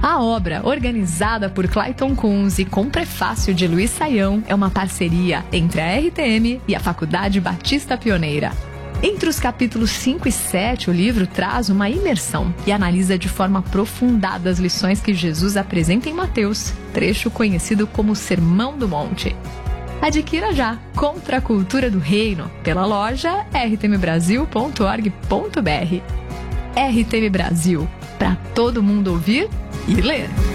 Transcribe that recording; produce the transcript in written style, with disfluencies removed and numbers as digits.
A obra, organizada por Clayton Kunz e com prefácio de Luiz Saião, é uma parceria entre a RTM e a Faculdade Batista Pioneira. Entre os capítulos 5 e 7, o livro traz uma imersão e analisa de forma aprofundada as lições que Jesus apresenta em Mateus, trecho conhecido como Sermão do Monte. Adquira já Contra a Cultura do Reino pela loja rtmbrasil.org.br. RTM Brasil, para todo mundo ouvir e ler.